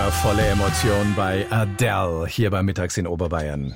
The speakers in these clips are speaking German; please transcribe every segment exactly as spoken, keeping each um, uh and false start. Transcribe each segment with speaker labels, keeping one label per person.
Speaker 1: immer volle Emotion bei Adele hier bei Mittags in Oberbayern.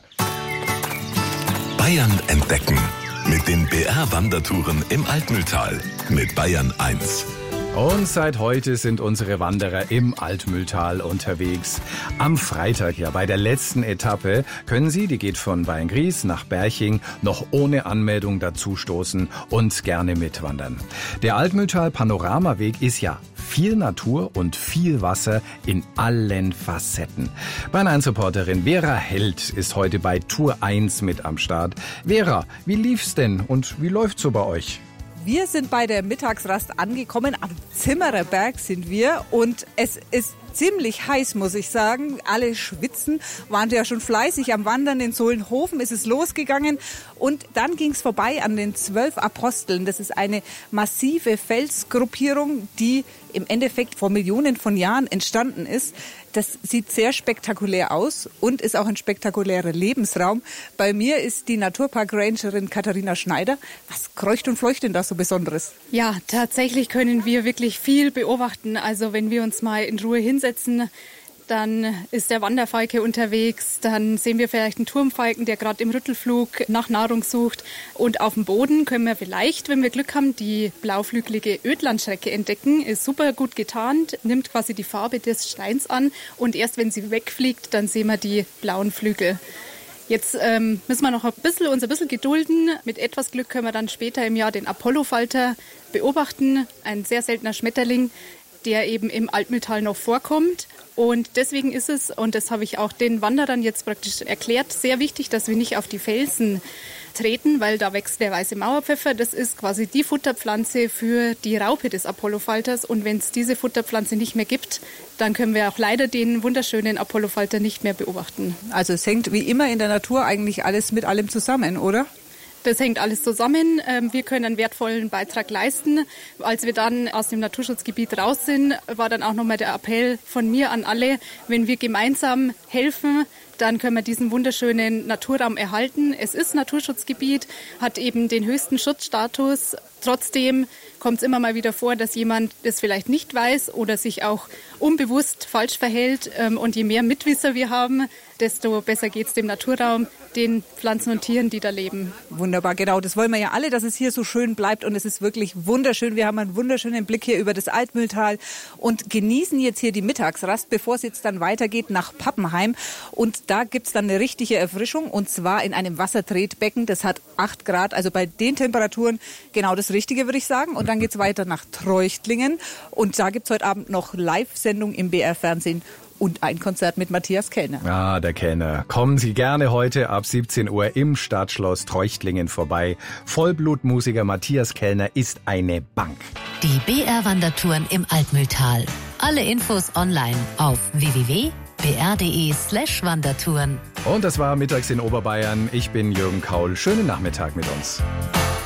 Speaker 2: Bayern entdecken mit den B R-Wandertouren im Altmühltal mit Bayern eins.
Speaker 1: Und seit heute sind unsere Wanderer im Altmühltal unterwegs. Am Freitag, ja, bei der letzten Etappe können Sie, die geht von Beingries nach Berching, noch ohne Anmeldung dazustoßen und gerne mitwandern. Der Altmühltal-Panoramaweg ist ja viel Natur und viel Wasser in allen Facetten. Bayern eins Reporterin Vera Held ist heute bei Tour eins mit am Start. Vera, wie lief's denn und wie läuft's so bei euch?
Speaker 3: Wir sind bei der Mittagsrast angekommen. Am Zimmererberg sind wir und es ist ziemlich heiß, muss ich sagen. Alle schwitzen, waren ja schon fleißig am Wandern. In Sohlenhofen ist es losgegangen und dann ging es vorbei an den zwölf Aposteln. Das ist eine massive Felsgruppierung, die im Endeffekt vor Millionen von Jahren entstanden ist. Das sieht sehr spektakulär aus und ist auch ein spektakulärer Lebensraum. Bei mir ist die Naturpark-Rangerin Katharina Schneider. Was kreucht und fleucht denn da so Besonderes?
Speaker 4: Ja, tatsächlich können wir wirklich viel beobachten. Also wenn wir uns mal in Ruhe hinsetzen, dann ist der Wanderfalke unterwegs, dann sehen wir vielleicht einen Turmfalken, der gerade im Rüttelflug nach Nahrung sucht. Und auf dem Boden können wir vielleicht, wenn wir Glück haben, die blauflügelige Ödlandschrecke entdecken. Ist super gut getarnt, nimmt quasi die Farbe des Steins an und erst wenn sie wegfliegt, dann sehen wir die blauen Flügel. Jetzt ähm, müssen wir noch ein bisschen, uns ein bisschen gedulden. Mit etwas Glück können wir dann später im Jahr den Apollofalter beobachten. Ein sehr seltener Schmetterling, der eben im Altmühltal noch vorkommt. Und deswegen ist es, und das habe ich auch den Wanderern jetzt praktisch erklärt, sehr wichtig, dass wir nicht auf die Felsen treten, weil da wächst der weiße Mauerpfeffer. Das ist quasi die Futterpflanze für die Raupe des Apollofalters. Und wenn es diese Futterpflanze nicht mehr gibt, dann können wir auch leider den wunderschönen Apollofalter nicht mehr beobachten.
Speaker 3: Also es hängt wie immer in der Natur eigentlich alles mit allem zusammen, oder?
Speaker 4: Das hängt alles zusammen. Wir können einen wertvollen Beitrag leisten. Als wir dann aus dem Naturschutzgebiet raus sind, war dann auch nochmal der Appell von mir an alle, wenn wir gemeinsam helfen, dann können wir diesen wunderschönen Naturraum erhalten. Es ist Naturschutzgebiet, hat eben den höchsten Schutzstatus. Trotzdem kommt es immer mal wieder vor, dass jemand das vielleicht nicht weiß oder sich auch unbewusst falsch verhält. Und je mehr Mitwisser wir haben, desto besser geht es dem Naturraum, den Pflanzen und Tieren, die da leben.
Speaker 3: Wunderbar, genau. Das wollen wir ja alle, dass es hier so schön bleibt. Und es ist wirklich wunderschön. Wir haben einen wunderschönen Blick hier über das Altmühltal und genießen jetzt hier die Mittagsrast, bevor es jetzt dann weitergeht nach Pappenheim. Und da gibt es dann eine richtige Erfrischung und zwar in einem Wassertretbecken. Das hat acht Grad, also bei den Temperaturen genau das Richtige, würde ich sagen. Und dann geht es weiter nach Treuchtlingen. Und da gibt es heute Abend noch Live-Sendung im B R-Fernsehen. Und ein Konzert mit Matthias Kellner.
Speaker 1: Ah, der Kellner. Kommen Sie gerne heute ab siebzehn Uhr im Stadtschloss Treuchtlingen vorbei. Vollblutmusiker Matthias Kellner ist eine Bank.
Speaker 5: Die B R-Wandertouren im Altmühltal. Alle Infos online auf w w w punkt b r punkt d e slash Wandertouren.
Speaker 1: Und das war Mittags in Oberbayern. Ich bin Jürgen Kaul. Schönen Nachmittag mit uns.